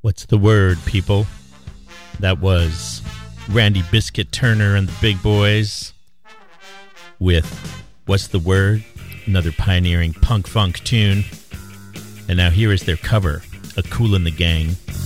What's the word, people? That was Randy Biscuit Turner and the Big Boys with What's the Word? Another pioneering punk-funk tune. And now here is their cover, A Kool and the Gang.